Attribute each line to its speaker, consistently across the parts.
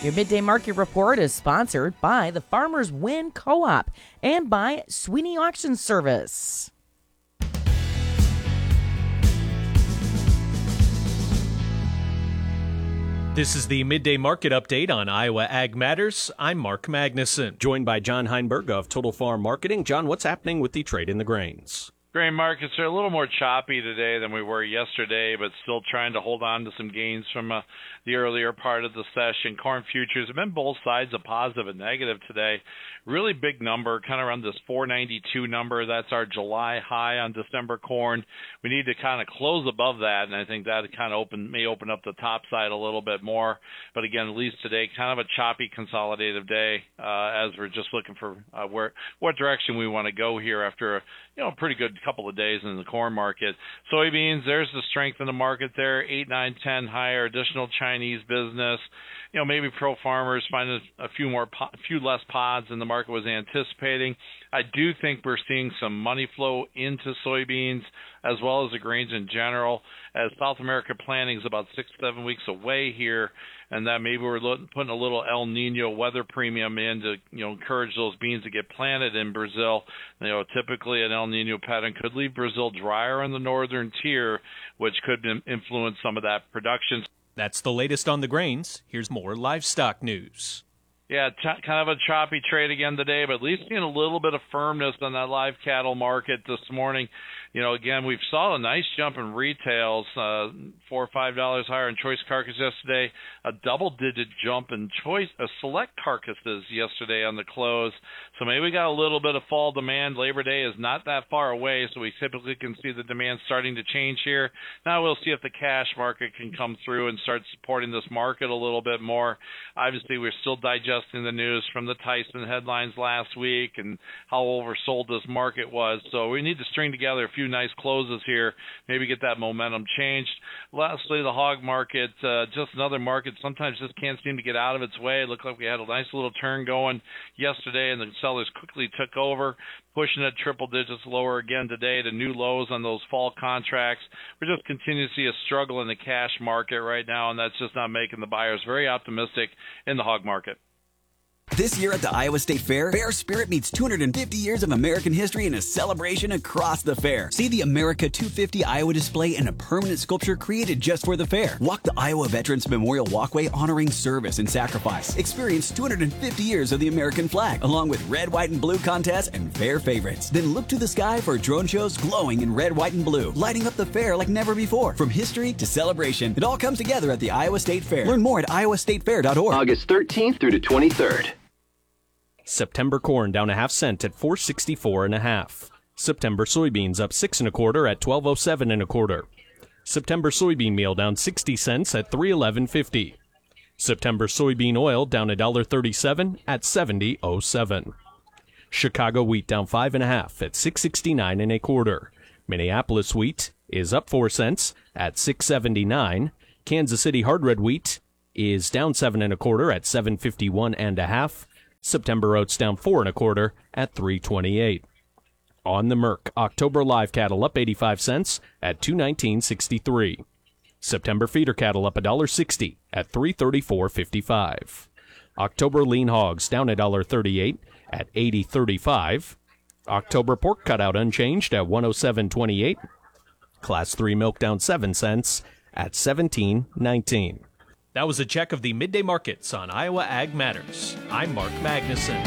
Speaker 1: Your Midday Market Report is sponsored by the Farmers Win Co-op and by Sweeney Auction Service.
Speaker 2: This is the Midday Market Update on Iowa Ag Matters. I'm Mark Magnuson, joined by John Heinberg of Total Farm Marketing. John, what's happening with the trade in the grains?
Speaker 3: Grain markets are a little more choppy today than we were yesterday, but still trying to hold on to some gains from the earlier part of the session. Corn futures have been both sides of positive and negative today. Really big number, kind of around this 492 number. That's our July high on December corn. We need to kind of close above that, and I think that kind of may open up the top side a little bit more. But again, at least today, kind of a choppy consolidative day as we're just looking for what direction we want to go here after a pretty good couple of days in the corn market. Soybeans, there's the strength in the market there, 8, 9, 10 higher, additional Chinese business. Maybe pro farmers find a few less pods than the market was anticipating. I do think we're seeing some money flow into soybeans as well as the grains in general, as South America planting is about 6-7 weeks away here, and that maybe we're putting a little El Nino weather premium in to encourage those beans to get planted in Brazil. Typically an El Nino pattern could leave Brazil drier in the northern tier, which could influence some of that production.
Speaker 2: That's the latest on the grains. Here's more livestock news.
Speaker 3: Yeah, kind of a choppy trade again today, but at least seeing a little bit of firmness on that live cattle market this morning. Again, we saw a nice jump in retails, $4 or $5 higher in choice carcasses yesterday, a double-digit jump in select carcasses yesterday on the close. So maybe we got a little bit of fall demand. Labor Day is not that far away, so we typically can see the demand starting to change here. Now we'll see if the cash market can come through and start supporting this market a little bit more. Obviously, we're still digesting the news from the Tyson headlines last week and how oversold this market was. So we need to string together a few nice closes here, maybe get that momentum changed. Lastly, the hog market, just another market sometimes just can't seem to get out of its way. It looked like we had a nice little turn going yesterday, and the sellers quickly took over, pushing it triple digits lower again today to new lows on those fall contracts. We're just continuing to see a struggle in the cash market right now, and that's just not making the buyers very optimistic in the hog market.
Speaker 4: This year at the Iowa State Fair, Fair Spirit meets 250 years of American history in a celebration across the fair. See the America 250 Iowa display and a permanent sculpture created just for the fair. Walk the Iowa Veterans Memorial Walkway honoring service and sacrifice. Experience 250 years of the American flag, along with red, white, and blue contests and fair favorites. Then look to the sky for drone shows glowing in red, white, and blue, lighting up the fair like never before. From history to celebration, it all comes together at the Iowa State Fair. Learn more at iowastatefair.org.
Speaker 5: August 13th through the 23rd.
Speaker 2: September corn down a half cent at $4.64 September soybeans up 6 1/4 at $12.07 1/4. September soybean meal down 60 cents at $3.1150. September soybean oil down $1.37 at $70.07. Chicago wheat down 5 1/2 at $6.69 1/4. Minneapolis wheat is up 4 cents at $6.79. Kansas City hard red wheat is down 7 1/4 at $7.51 1/2. September oats down 4 1/4 at $3.28. On the Merc, October live cattle up 85 cents at $219.63. September feeder cattle up $1.60 at $334.55. October lean hogs down $1.38 at $80.35. October pork cutout unchanged at $107.28. Class 3 milk down 7 cents at $17.19. That was a check of the midday markets on Iowa Ag Matters. I'm Mark Magnuson.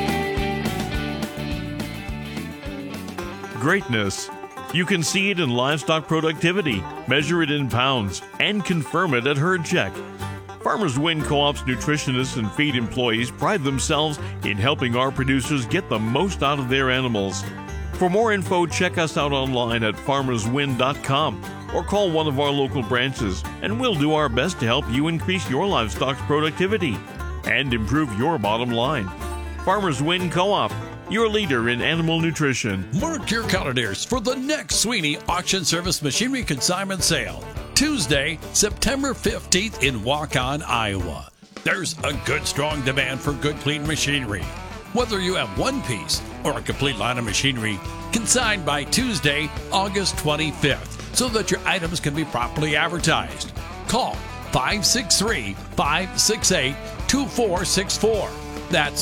Speaker 6: Greatness. You can see it in livestock productivity, measure it in pounds, and confirm it at Herd Check. Farmers Win Co-op's nutritionists and feed employees pride themselves in helping our producers get the most out of their animals. For more info, check us out online at farmerswin.com or call one of our local branches, and we'll do our best to help you increase your livestock's productivity and improve your bottom line. Farmers Win Co-op, your leader in animal nutrition.
Speaker 7: Mark your calendars for the next Sweeney Auction Service Machinery Consignment Sale, Tuesday, September 15th in Waukon, Iowa. There's a good, strong demand for good, clean machinery. Whether you have one piece or a complete line of machinery, consigned by Tuesday, August 25th, so that your items can be properly advertised. Call 563-568-2464. That's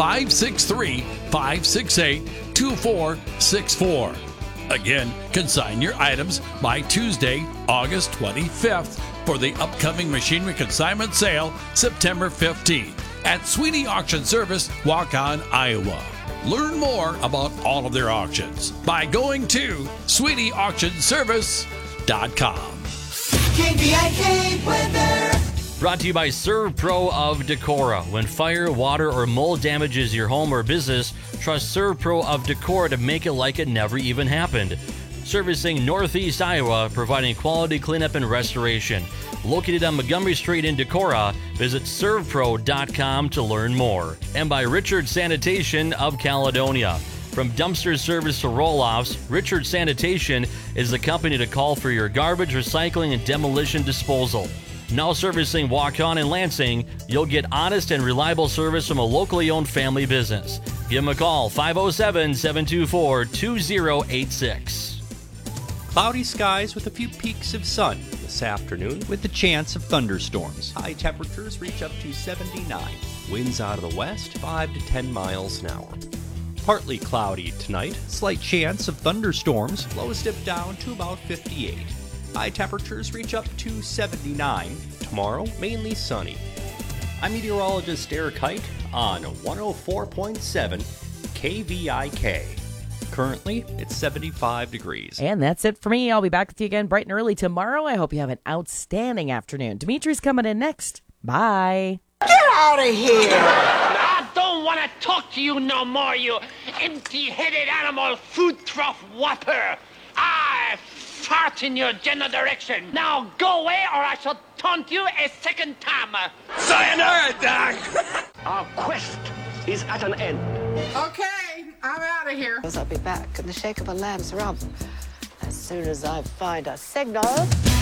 Speaker 7: 563-568-2464. Again, consign your items by Tuesday, August 25th for the upcoming machinery consignment sale, September 15th at Sweeney Auction Service, Waukon, Iowa. Learn more about all of their auctions by going to SweeneyAuctionService.com.
Speaker 8: KVIK weather.
Speaker 9: Brought to you by ServPro of Decorah. When fire, water, or mold damages your home or business, trust ServPro of Decorah to make it like it never even happened. Servicing Northeast Iowa, providing quality cleanup and restoration. Located on Montgomery Street in Decorah, visit servpro.com to learn more. And by Richard Sanitation of Caledonia. From dumpster service to roll-offs, Richard Sanitation is the company to call for your garbage, recycling, and demolition disposal. Now servicing Waukon and Lansing, you'll get honest and reliable service from a locally owned family business. Give them a call, 507-724-2086.
Speaker 10: Cloudy skies with a few peaks of sun this afternoon with the chance of thunderstorms. High temperatures reach up to 79. Winds out of the west 5 to 10 miles an hour. Partly cloudy tonight, slight chance of thunderstorms, lows dip down to about 58. High temperatures reach up to 79. Tomorrow, mainly sunny. I'm meteorologist Eric Height on 104.7 KVIK. Currently, it's 75 degrees.
Speaker 1: And that's it for me. I'll be back with you again bright and early tomorrow. I hope you have an outstanding afternoon. Dimitri's coming in next. Bye.
Speaker 8: Get out of here!
Speaker 11: I don't want to talk to you no more, you empty-headed animal food trough whopper. I fart in your general direction. Now go away or I shall taunt you a second time.
Speaker 8: Sayonara, Doc!
Speaker 11: Our quest is at an end.
Speaker 12: Okay, I'm out of here.
Speaker 13: I'll be back in the shake of a lamb's rump as soon as I find a signal.